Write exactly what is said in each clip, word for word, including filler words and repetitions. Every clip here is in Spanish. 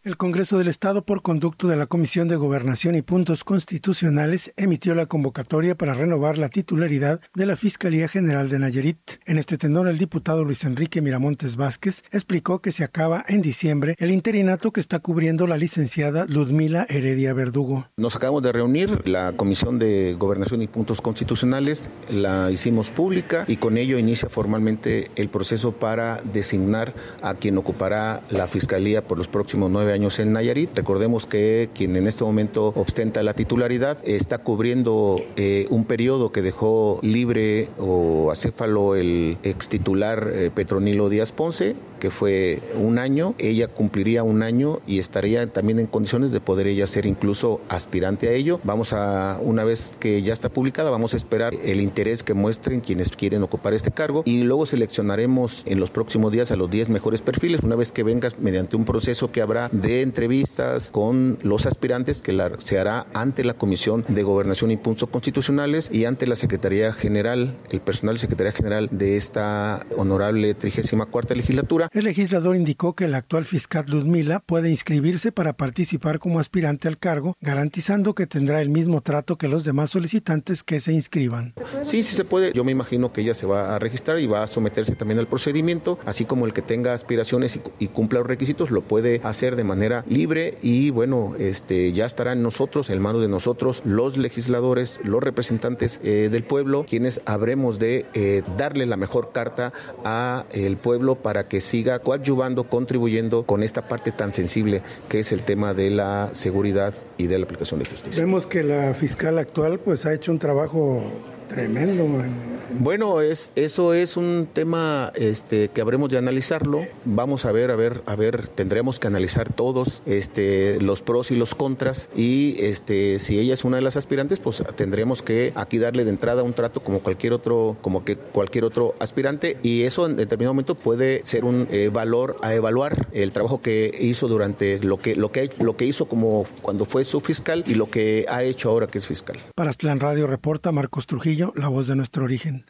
El Congreso del Estado, por conducto de la Comisión de Gobernación y Puntos Constitucionales, emitió la convocatoria para renovar la titularidad de la Fiscalía General de Nayarit. En este tenor, el diputado Luis Enrique Miramontes Vázquez explicó que se acaba en diciembre el interinato que está cubriendo la licenciada Ludmila Heredia Verdugo. Nos acabamos de reunir, la Comisión de Gobernación y Puntos Constitucionales la hicimos pública y con ello inicia formalmente el proceso para designar a quien ocupará la Fiscalía por los próximos nueve años en Nayarit. Recordemos que quien en este momento ostenta la titularidad está cubriendo eh, un periodo que dejó libre o acéfalo el ex titular eh, Petronilo Díaz Ponce, que fue un año. Ella cumpliría un año y estaría también en condiciones de poder ella ser incluso aspirante a ello. Vamos a, una vez que ya está publicada, vamos a esperar el interés que muestren quienes quieren ocupar este cargo y luego seleccionaremos en los próximos días a los diez mejores perfiles, una vez que vengas mediante un proceso que habrá de entrevistas con los aspirantes que la, se hará ante la Comisión de Gobernación y Puntos Constitucionales y ante la Secretaría General, el personal de Secretaría General de esta honorable trigésima cuarta legislatura. El legislador indicó que el actual fiscal Ludmila puede inscribirse para participar como aspirante al cargo, garantizando que tendrá el mismo trato que los demás solicitantes que se inscriban. Sí, sí se puede. Yo me imagino que ella se va a registrar y va a someterse también al procedimiento, así como el que tenga aspiraciones y, y cumpla los requisitos lo puede hacer de manera libre y bueno, este ya estará en nosotros, en manos de nosotros, los legisladores, los representantes eh, del pueblo, quienes habremos de eh, darle la mejor carta a el pueblo para que siga coadyuvando, contribuyendo con esta parte tan sensible que es el tema de la seguridad y de la aplicación de justicia. Vemos que la fiscal actual pues ha hecho un trabajo tremendo. Bueno, es eso es un tema este que habremos de analizarlo. Vamos a ver, a ver, a ver, tendremos que analizar todos este los pros y los contras y este si ella es una de las aspirantes, pues tendremos que aquí darle de entrada un trato como cualquier otro, como que cualquier otro aspirante y eso en determinado momento puede ser un eh, valor a evaluar el trabajo que hizo durante lo que lo que lo que hizo como cuando fue su fiscal y lo que ha hecho ahora que es fiscal. Para Aztlán Radio reporta Marcos Trujillo, la voz de nuestro origen.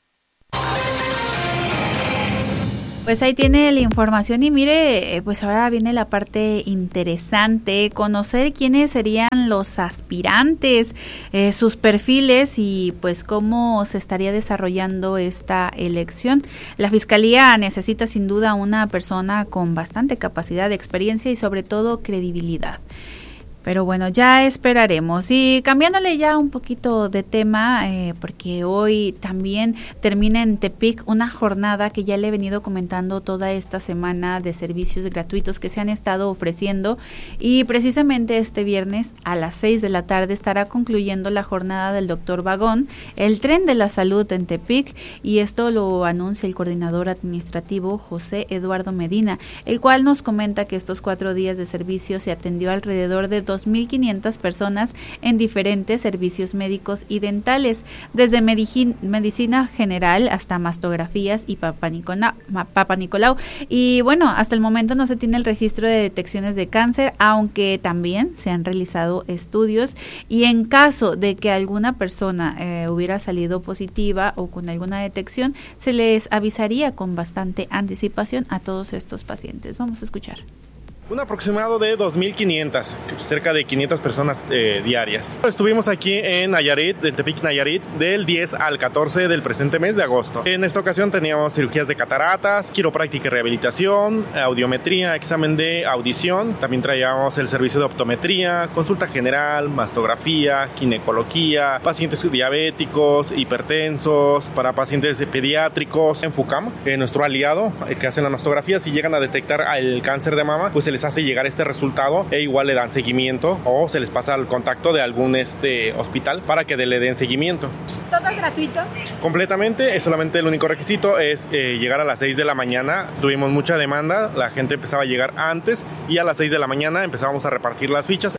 Pues ahí tiene la información y mire, pues ahora viene la parte interesante, conocer quiénes serían los aspirantes, eh, sus perfiles y pues cómo se estaría desarrollando esta elección. La Fiscalía necesita sin duda una persona con bastante capacidad de experiencia y sobre todo credibilidad. Pero bueno, ya esperaremos. Y cambiándole ya un poquito de tema, eh, porque hoy también termina en Tepic una jornada que ya le he venido comentando toda esta semana de servicios gratuitos que se han estado ofreciendo. Y precisamente este viernes a las seis de la tarde estará concluyendo la jornada del doctor Vagón, el tren de la salud en Tepic. Y esto lo anuncia el coordinador administrativo José Eduardo Medina, el cual nos comenta que estos cuatro días de servicio se atendió alrededor de dos mil quinientas personas en diferentes servicios médicos y dentales, desde medicina, medicina general hasta mastografías y Papa Nicolau, Papa Nicolau. Y bueno, hasta el momento no se tiene el registro de detecciones de cáncer, aunque también se han realizado estudios y en caso de que alguna persona eh, hubiera salido positiva o con alguna detección, se les avisaría con bastante anticipación a todos estos pacientes. Vamos a escuchar. Un aproximado de dos mil quinientas, cerca de quinientas personas eh, diarias. Estuvimos aquí en Nayarit, en Tepic, Nayarit, del diez al catorce del presente mes de agosto. En esta ocasión teníamos cirugías de cataratas, quiropráctica y rehabilitación, audiometría, examen de audición. También traíamos el servicio de optometría, consulta general, mastografía, ginecología, pacientes diabéticos, hipertensos, para pacientes pediátricos. En FUCAM, eh, nuestro aliado eh, que hacen la mastografía, si llegan a detectar el cáncer de mama, pues se les hace llegar este resultado e igual le dan seguimiento o se les pasa al contacto de algún este hospital para que le den seguimiento. ¿Todo es gratuito? Completamente, es solamente el único requisito es eh, llegar a las seis de la mañana. Tuvimos mucha demanda, la gente empezaba a llegar antes y a las seis de la mañana empezábamos a repartir las fichas.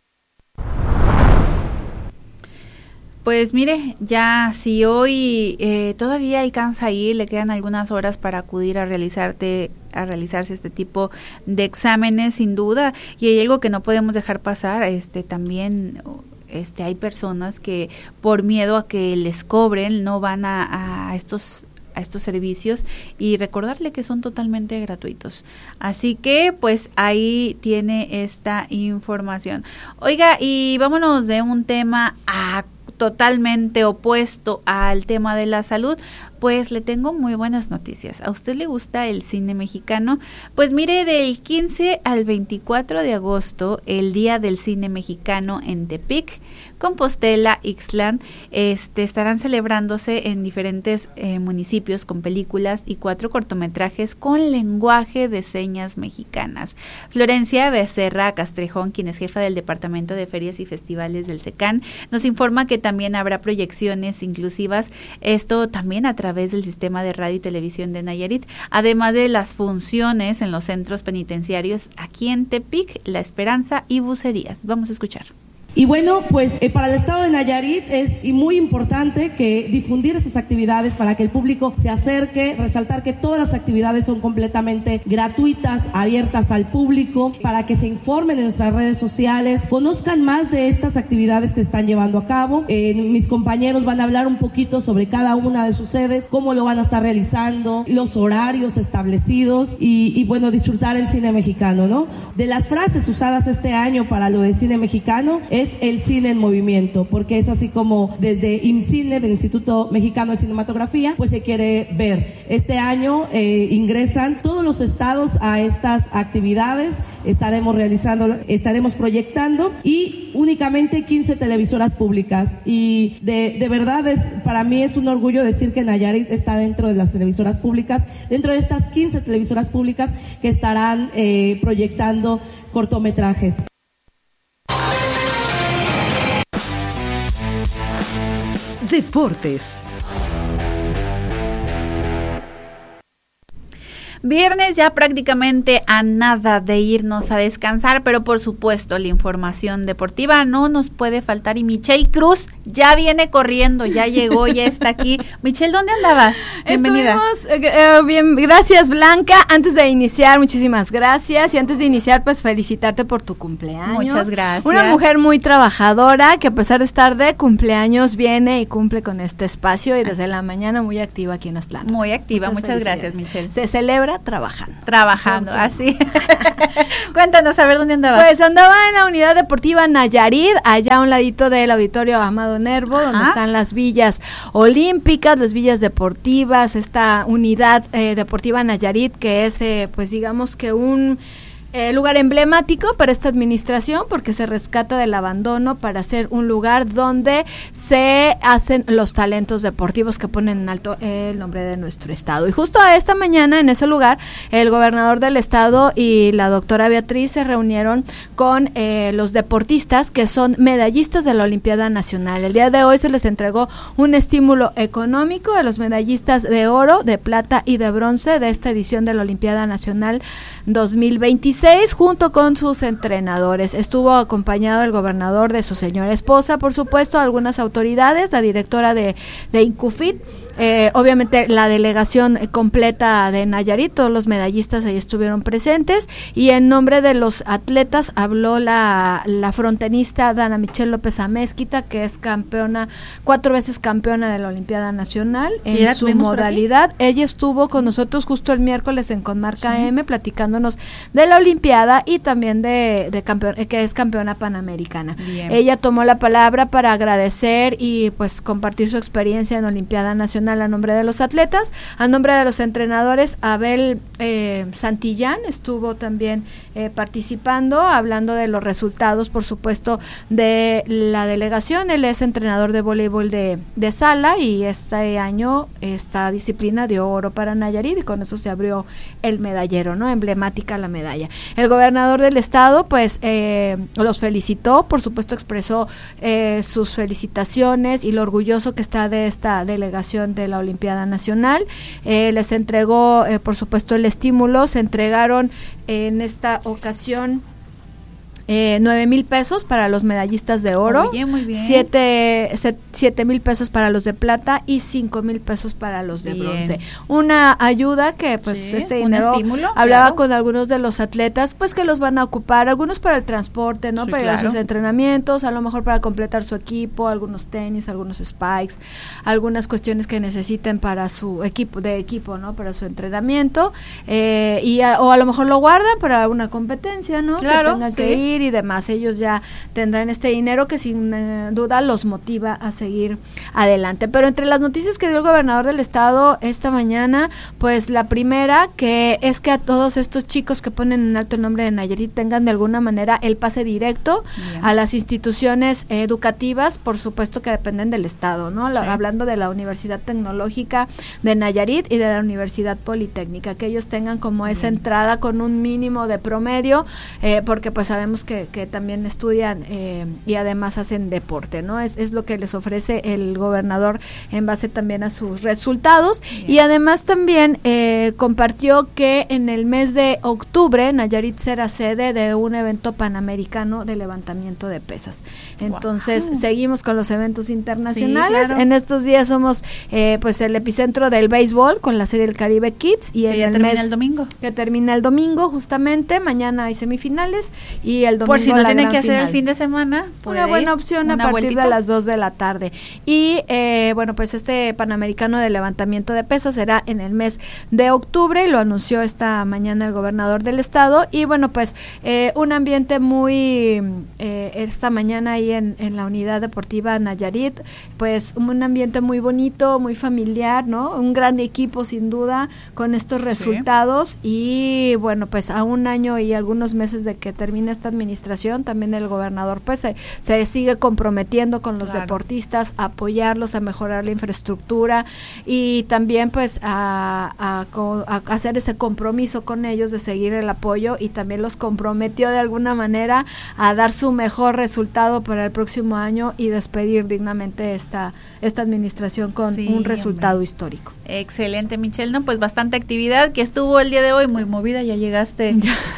Pues mire, ya si hoy eh, todavía alcanza a ir, le quedan algunas horas para acudir a realizarte a realizarse este tipo de exámenes, sin duda, y hay algo que no podemos dejar pasar, este también este hay personas que por miedo a que les cobren no van a, a estos a estos servicios y recordarle que son totalmente gratuitos. Así que pues ahí tiene esta información. Oiga, y vámonos de un tema a totalmente opuesto al tema de la salud, pues le tengo muy buenas noticias. ¿A usted le gusta el cine mexicano? Pues mire, del quince al veinticuatro de agosto, el Día del Cine Mexicano en Tepic, Compostela, Ixtlán, este, estarán celebrándose en diferentes eh, municipios con películas y cuatro cortometrajes con lenguaje de señas mexicanas. Florencia Becerra Castrejón, quien es jefa del Departamento de Ferias y Festivales del SECAN, nos informa que también habrá proyecciones inclusivas, esto también a través del Sistema de Radio y Televisión de Nayarit, además de las funciones en los centros penitenciarios aquí en Tepic, La Esperanza y Bucerías. Vamos a escuchar. Y bueno, pues eh, para el estado de Nayarit es muy importante que difundir esas actividades para que el público se acerque, resaltar que todas las actividades son completamente gratuitas, abiertas al público, para que se informen en nuestras redes sociales, conozcan más de estas actividades que están llevando a cabo. Eh, mis compañeros van a hablar un poquito sobre cada una de sus sedes, cómo lo van a estar realizando, los horarios establecidos y, y bueno, disfrutar el cine mexicano, ¿no? De las frases usadas este año para lo de cine mexicano, es el cine en movimiento, porque es así como desde IMCINE, del Instituto Mexicano de Cinematografía, pues se quiere ver. Este año eh, ingresan todos los estados a estas actividades, estaremos realizando, estaremos proyectando y únicamente quince televisoras públicas y de, de verdad es, para mí es un orgullo decir que Nayarit está dentro de las televisoras públicas, dentro de estas quince televisoras públicas que estarán eh, proyectando cortometrajes. Deportes. Viernes ya prácticamente a nada de irnos a descansar, pero por supuesto la información deportiva no nos puede faltar y Michelle Cruz ya viene corriendo, ya llegó, ya está aquí. Michelle, ¿dónde andabas? Bienvenida. Estuvimos, eh, bien, gracias Blanca. Antes de iniciar, muchísimas gracias y antes de iniciar, pues felicitarte por tu cumpleaños. Muchas gracias. Una mujer muy trabajadora que a pesar de estar de cumpleaños viene y cumple con este espacio y desde la mañana muy activa aquí en Aztlán. Muy activa, muchas, muchas gracias Michelle. Se celebra trabajando. Trabajando, así. Cuéntanos, a ver, ¿dónde andabas? Pues andaba en la unidad deportiva Nayarit, allá a un ladito del auditorio Amado Nervo, Ajá. donde están las villas olímpicas, las villas deportivas, esta unidad eh, deportiva Nayarit, que es, eh, pues digamos que un... Eh, lugar emblemático para esta administración porque se rescata del abandono para ser un lugar donde se hacen los talentos deportivos que ponen en alto el nombre de nuestro estado. Y justo a esta mañana en ese lugar el gobernador del estado y la doctora Beatriz se reunieron con eh, los deportistas que son medallistas de la Olimpiada Nacional. El día de hoy se les entregó un estímulo económico a los medallistas de oro, de plata y de bronce de esta edición de la Olimpiada Nacional dos mil veintiséis junto con sus entrenadores. Estuvo acompañado el gobernador de su señora esposa, por supuesto, algunas autoridades, la directora de, de INCUFIT, eh, obviamente la delegación completa de Nayarit, todos los medallistas ahí estuvieron presentes y en nombre de los atletas habló la, la frontenista Dana Michelle López Amézquita, que es campeona, cuatro veces campeona de la Olimpiada Nacional en su modalidad. Ella estuvo con nosotros justo el miércoles en Conmarca sí. M platicándonos de la Olimpiada y también de, de campeón, que es campeona panamericana. Bien. Ella tomó la palabra para agradecer y pues compartir su experiencia en Olimpiada Nacional a nombre de los atletas, a nombre de los entrenadores. Abel eh, Santillán estuvo también eh, participando, hablando de los resultados, por supuesto, de la delegación. Él es entrenador de voleibol de, de sala y este año esta disciplina dio oro para Nayarit y con eso se abrió el medallero, ¿no? Emblemática la medalla. El gobernador del estado, pues, eh, los felicitó, por supuesto expresó eh, sus felicitaciones y lo orgulloso que está de esta delegación de la Olimpiada Nacional. Eh, les entregó, eh, por supuesto, el estímulo. Se entregaron eh, en esta ocasión eh, nueve mil pesos para los medallistas de oro, Oye, muy bien. siete, siete mil pesos para los de plata y cinco mil pesos para los de Bien. bronce. Una ayuda que pues Sí, este un dinero, estímulo, hablaba claro. con algunos de los atletas, pues que los van a ocupar, algunos para el transporte, ¿no? Sí, para claro. sus entrenamientos, a lo mejor para completar su equipo, algunos tenis, algunos spikes, algunas cuestiones que necesiten para su equipo, de equipo, ¿no? Para su entrenamiento, eh, y a, o a lo mejor lo guardan para una competencia, ¿no? Claro, que tengan sí. que ir y demás. Ellos ya tendrán este dinero que sin eh, duda los motiva a seguir adelante. Pero entre las noticias que dio el gobernador del estado esta mañana, pues la primera que es que a todos estos chicos que ponen en alto el nombre de Nayarit tengan de alguna manera el pase directo Bien. a las instituciones eh, educativas, por supuesto que dependen del estado, ¿no? La- Sí. hablando de la Universidad Tecnológica de Nayarit y de la Universidad Politécnica, que ellos tengan como esa entrada con un mínimo de promedio, eh, porque pues sabemos que, que también estudian eh, y además hacen deporte, ¿no? Es, es lo que les ofrece el gobernador en base también a sus resultados. Bien. Y además también eh, compartió que en el mes de octubre Nayarit será sede de un evento panamericano de levantamiento de pesas. Entonces Guau. seguimos con los eventos internacionales. Sí, claro. En estos días somos eh, pues el epicentro del béisbol con la serie El Caribe Kids y Que en ya el termina mes el domingo. que termina el domingo justamente, mañana hay semifinales y el domingo Por si no la tiene gran que hacer final. el fin de semana, puede Una buena ir, opción a una partir vueltita. de las dos de la tarde. Y eh, bueno, pues este Panamericano de levantamiento de pesas será en el mes de octubre, y lo anunció esta mañana el gobernador del estado. Y bueno, pues eh, un ambiente muy, eh, esta mañana ahí en, en la unidad deportiva Nayarit, pues un ambiente muy bonito, muy familiar, ¿no? Un gran equipo sin duda con estos resultados. Y bueno, pues a un año y algunos meses de que termine esta administración, también el gobernador pues se, se sigue comprometiendo con los Claro. deportistas, a apoyarlos, a mejorar la infraestructura y también pues a, a, co- a hacer ese compromiso con ellos de seguir el apoyo, y también los comprometió de alguna manera a dar su mejor resultado para el próximo año y despedir dignamente esta, esta administración con Sí, un resultado hombre. histórico. Excelente, Michelle, no, pues bastante actividad que estuvo el día de hoy, muy movida, ya llegaste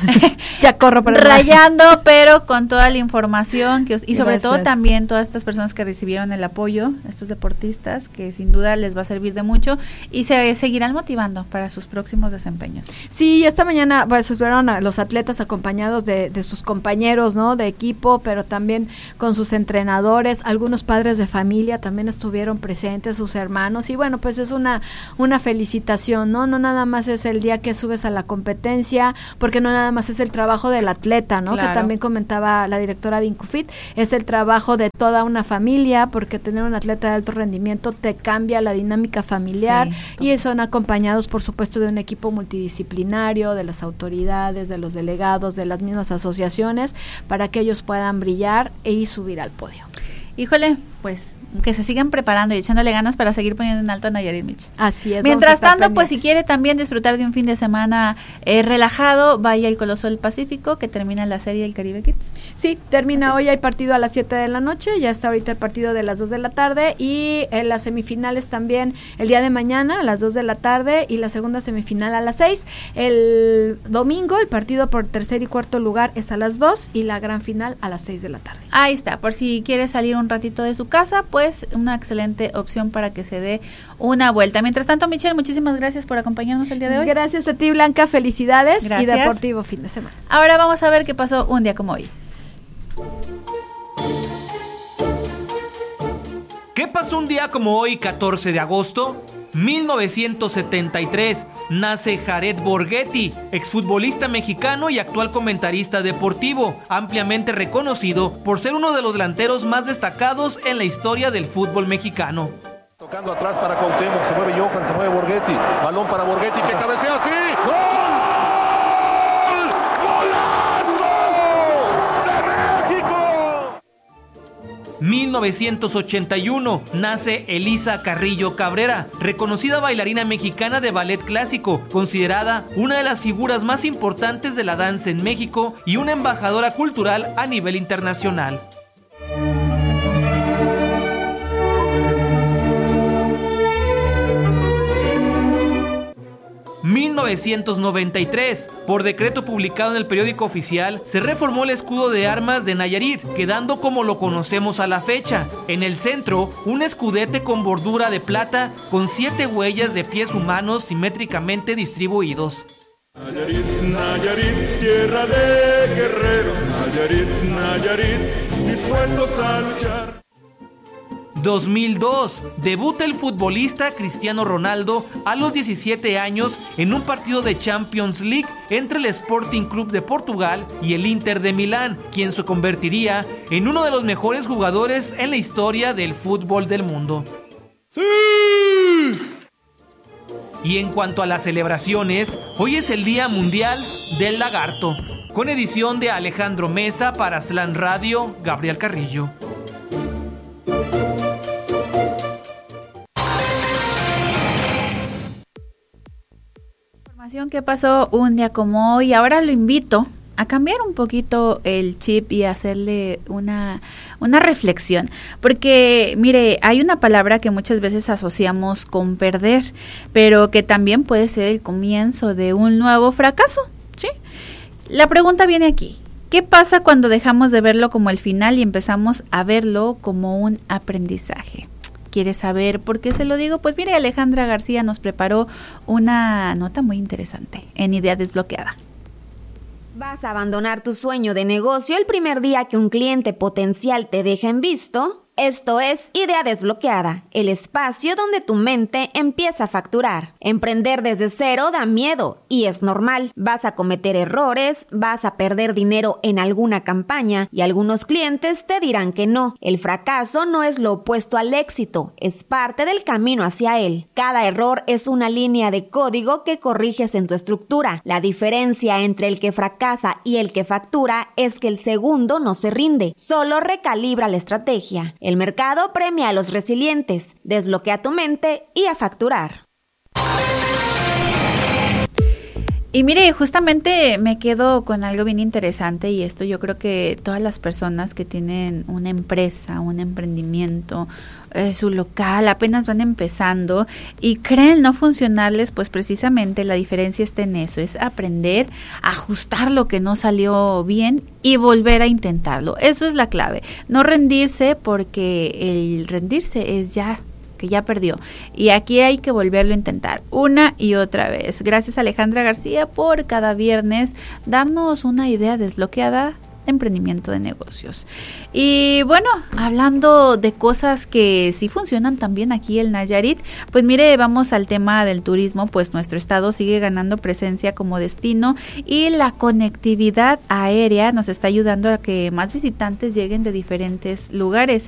Ya corro para el rayando, pero con toda la información que os- y sobre todo Gracias. también todas estas personas que recibieron el apoyo, estos deportistas, que sin duda les va a servir de mucho y se seguirán motivando para sus próximos desempeños. Sí, esta mañana pues estuvieron a los atletas acompañados de, de sus compañeros, ¿no? De equipo, pero también con sus entrenadores, algunos padres de familia también estuvieron presentes, sus hermanos, y bueno, pues es una una felicitación, ¿no? No nada más es el día que subes a la competencia, porque no nada más es el trabajo del atleta, ¿no? Claro. Que también comentaba la directora de Incufit, es el trabajo de toda una familia, porque tener un atleta de alto rendimiento te cambia la dinámica familiar. Sí, Y son acompañados, por supuesto, de un equipo multidisciplinario, de las autoridades, de los delegados, de las mismas asociaciones, para que ellos puedan brillar y subir al podio. Híjole, pues que se sigan preparando y echándole ganas para seguir poniendo en alto a Nayarit, Mitch. Así es. Mientras vamos a estar tanto, pues si pendientes. quiere también disfrutar de un fin de semana eh, relajado, vaya al Coloso del Pacífico, que termina la serie del Caribe Kids. Sí, termina hoy, hay partido a las siete de la noche, ya está ahorita el partido de las dos de la tarde, y en las semifinales también el día de mañana a las dos de la tarde, y la segunda semifinal a las seis. El domingo el partido por tercer y cuarto lugar es a las dos, y la gran final a las seis de la tarde. Ahí está, por si quiere salir un ratito de su casa, pues una excelente opción para que se dé una vuelta. Mientras tanto, Michelle, muchísimas gracias por acompañarnos el día de hoy. Gracias a ti, Blanca, felicidades. Gracias. Y deportivo fin de semana. Ahora vamos a ver qué pasó un día como hoy. ¿Qué pasó un día como hoy, catorce de agosto? mil novecientos setenta y tres, nace Jared Borghetti, exfutbolista mexicano y actual comentarista deportivo, ampliamente reconocido por ser uno de los delanteros más destacados en la historia del fútbol mexicano. Tocando atrás para Cuauhtémoc, se mueve Johan, se mueve Borghetti, balón para Borghetti que cabecea así, ¡gol! ¡Golazo de México! mil novecientos ochenta y uno, nace Elisa Carrillo Cabrera, reconocida bailarina mexicana de ballet clásico, considerada una de las figuras más importantes de la danza en México y una embajadora cultural a nivel internacional. mil novecientos noventa y tres. Por decreto publicado en el periódico oficial, se reformó el escudo de armas de Nayarit, quedando como lo conocemos a la fecha. En el centro, un escudete con bordura de plata con siete huellas de pies humanos simétricamente distribuidos. Nayarit, Nayarit, tierra de guerreros, Nayarit, Nayarit, dispuestos a luchar. dos mil dos. Debuta el futbolista Cristiano Ronaldo a los diecisiete años en un partido de Champions League entre el Sporting Club de Portugal y el Inter de Milán, quien se convertiría en uno de los mejores jugadores en la historia del fútbol del mundo. ¡Sí! Y en cuanto a las celebraciones, hoy es el Día Mundial del Lagarto, con edición de Alejandro Mesa para Slan Radio, Gabriel Carrillo. Información que pasó un día como hoy. Ahora lo invito a cambiar un poquito el chip y hacerle una, una reflexión, porque mire, hay una palabra que muchas veces asociamos con perder, pero que también puede ser el comienzo de un nuevo fracaso, ¿sí? La pregunta viene aquí: ¿qué pasa cuando dejamos de verlo como el final y empezamos a verlo como un aprendizaje? ¿Quieres saber por qué se lo digo? Pues mire, Alejandra García nos preparó una nota muy interesante en Idea Desbloqueada. ¿Vas a abandonar tu sueño de negocio el primer día que un cliente potencial te deja en visto? Esto es Idea Desbloqueada, el espacio donde tu mente empieza a facturar. Emprender desde cero da miedo y es normal. Vas a cometer errores, vas a perder dinero en alguna campaña y algunos clientes te dirán que no. El fracaso no es lo opuesto al éxito, es parte del camino hacia él. Cada error es una línea de código que corriges en tu estructura. La diferencia entre el que fracasa y el que factura es que el segundo no se rinde, solo recalibra la estrategia. El mercado premia a los resilientes. Desbloquea tu mente y a facturar. Y mire, justamente me quedo con algo bien interesante, y esto yo creo que todas las personas que tienen una empresa, un emprendimiento, eh, su local, apenas van empezando y creen no funcionarles, pues precisamente la diferencia está en eso, es aprender a ajustar lo que no salió bien y volver a intentarlo. Eso es la clave, no rendirse, porque el rendirse es ya que ya perdió, y aquí hay que volverlo a intentar una y otra vez. Gracias, Alejandra García, por cada viernes darnos una idea desbloqueada de emprendimiento de negocios. Y bueno, hablando de cosas que sí funcionan también aquí en Nayarit, pues mire, vamos al tema del turismo. Pues nuestro estado sigue ganando presencia como destino y la conectividad aérea nos está ayudando a que más visitantes lleguen de diferentes lugares.